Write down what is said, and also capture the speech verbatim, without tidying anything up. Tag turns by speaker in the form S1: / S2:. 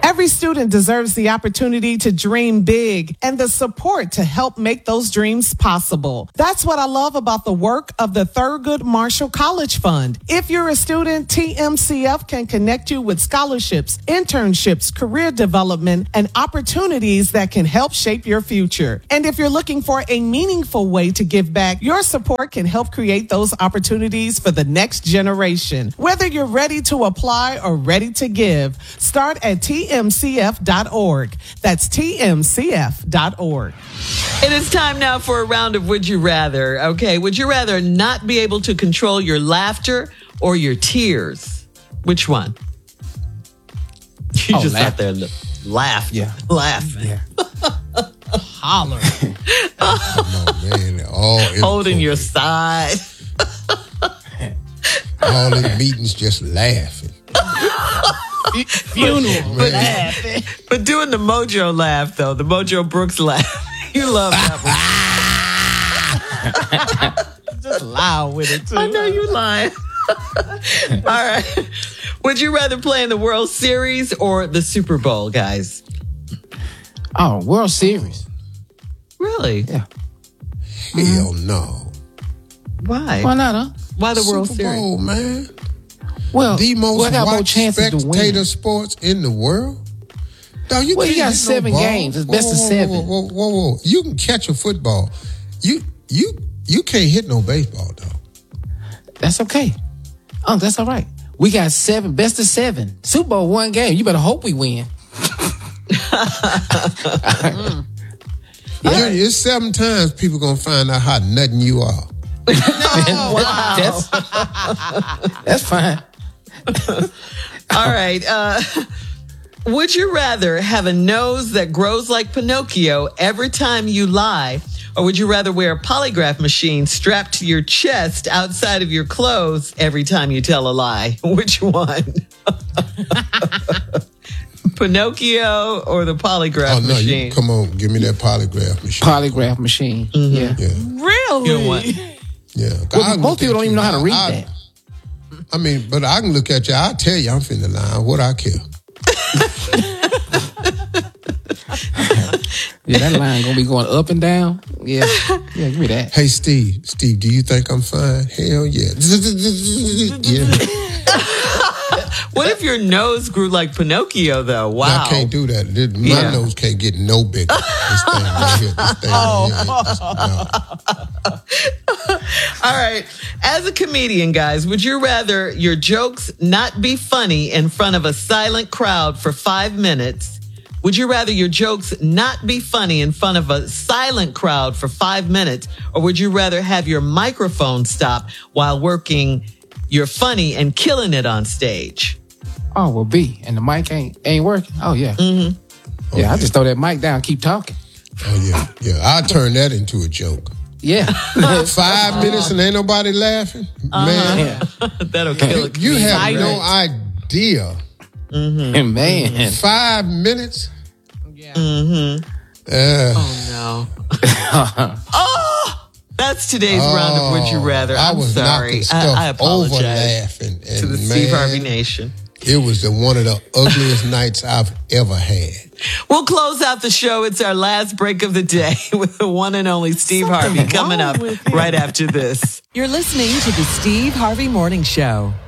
S1: Every student deserves the opportunity to dream big and the support to help make those dreams possible. That's what I love about the work of the Thurgood Marshall College Fund. If you're a student, T M C F can connect you with scholarships, internships, career development, and opportunities that can help shape your future. And if you're looking for a meaningful way to give back, your support can help create those opportunities for the next generation. Whether you're ready to apply or ready to give, start at T M C F dot org. That's T M C F dot org.
S2: It is time now for a round of Would You Rather. Okay, would you rather not be able to control your laughter or your tears? Which one? You
S3: oh,
S2: just
S3: laugh.
S2: sat there and laughed.
S3: Yeah.
S2: Laughing.
S3: Yeah.
S1: Holler.
S4: Come on, man. All
S2: Holding your side.
S4: All in meetings just laughing.
S1: Funeral.
S2: But, laughing. But doing the Mojo laugh, though, the Mojo Brooks laugh. You love that
S1: one. Just loud with it, too.
S2: I know you lying. All right. Would you rather play in the World Series or the Super Bowl, guys?
S3: Oh, World Series.
S2: Really?
S3: Yeah.
S4: Hell no.
S2: Why?
S3: Why not, huh?
S2: Why the World
S4: Super
S2: Series?
S4: Bowl, man.
S3: Well,
S4: the most
S3: well, got more
S4: watched
S3: chances to win.
S4: spectator sports in the world. No, you
S3: well,
S4: can't
S3: you got
S4: hit
S3: seven
S4: no ball.
S3: games. It's best
S4: whoa,
S3: of
S4: whoa,
S3: seven.
S4: Whoa, whoa, whoa, whoa, whoa. You can catch a football. You, you, you can't hit no baseball, though.
S3: That's okay. Oh, that's all right. We got seven, best of seven. Super Bowl, one game. You better hope we win.
S4: mm. Yeah. It's seven times people gonna find out how nothing you are.
S2: No, wow.
S3: That's, that's fine.
S2: All right. Uh, would you rather have a nose that grows like Pinocchio every time you lie, or would you rather wear a polygraph machine strapped to your chest outside of your clothes every time you tell a lie? Which one? Pinocchio or the polygraph
S4: oh, no,
S2: machine?
S4: You, come on, give me that polygraph machine.
S3: Polygraph machine. Mm-hmm. Yeah.
S4: yeah.
S1: Really?
S2: You know what?
S4: Yeah.
S3: Well, most people don't even know how to read
S4: I,
S3: that.
S4: I mean, but I can look at you. I'll tell you I'm finna lie. What I care.
S3: Yeah, that line gonna be going up and down. Yeah. Yeah, give me that.
S4: Hey, Steve. Steve, do you think I'm fine? Hell yeah. Yeah.
S2: What if your nose grew like Pinocchio, though? Wow.
S4: I can't do that. My
S2: Yeah.
S4: nose can't get no bigger. This thing right here. This thing right here. Just, no.
S2: All right. As a comedian, guys, would you rather your jokes not be funny in front of a silent crowd for five minutes? Would you rather your jokes not be funny in front of a silent crowd for five minutes? Or would you rather have your microphone stop while working you're funny and killing it on stage?
S3: Oh, well, B. And the mic ain't ain't working? Oh, yeah.
S2: Mm-hmm.
S4: Oh,
S3: yeah,
S4: yeah,
S3: I just throw that mic down, keep talking.
S4: Oh, yeah. Yeah. I'll turn that into a joke.
S3: Yeah.
S4: Five minutes and ain't nobody laughing?
S2: Uh-huh.
S4: Man.
S3: Yeah.
S2: That'll kill it.
S4: You have
S1: Silence.
S4: no idea.
S3: Mm-hmm. Man.
S4: Five minutes?
S1: Yeah.
S2: Mm-hmm.
S4: Uh,
S2: Oh, no. Oh! That's today's
S4: oh,
S2: round of Would You Rather.
S4: I
S2: I'm
S4: was
S2: sorry.
S4: knocking stuff
S2: I, I apologize
S4: over laughing. And
S2: to the
S4: man,
S2: Steve Harvey Nation.
S4: It was the, one of the ugliest nights I've ever had.
S2: We'll close out the show. It's our last break of the day with the one and only Steve
S1: Something
S2: Harvey coming
S1: wrong
S2: up
S1: with him.
S2: right after this.
S5: You're listening to the Steve Harvey Morning Show.